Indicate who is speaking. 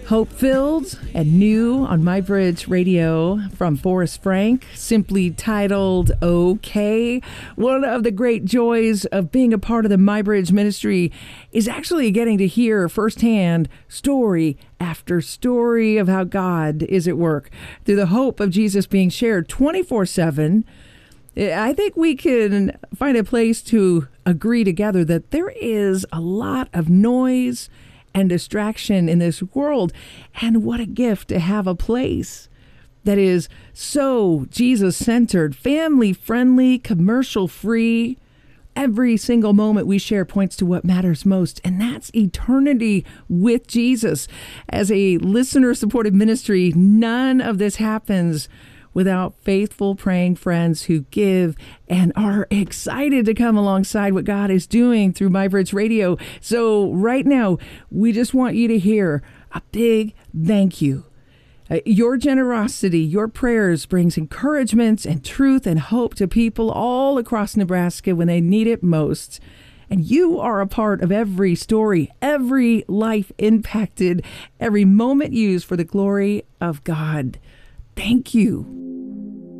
Speaker 1: Hope-filled and new on MyBridge Radio from Forrest Frank, simply titled Okay. One of the great joys of being a part of the MyBridge ministry is actually getting to hear firsthand story after story of how God is at work through the hope of Jesus being shared 24/7. I think we can find a place to agree together that there is a lot of noise and distraction in this world. And what a gift to have a place that is so Jesus-centered, family-friendly, commercial-free. Every single moment we share points to what matters most, and that's eternity with Jesus. As a listener-supported ministry, none of this happens without faithful praying friends who give and are excited to come alongside what God is doing through MyBridge Radio. So right now, we just want you to hear a big thank you. Your generosity, your prayers brings encouragement and truth and hope to people all across Nebraska when they need it most. And you are a part of every story, every life impacted, every moment used for the glory of God. Thank you.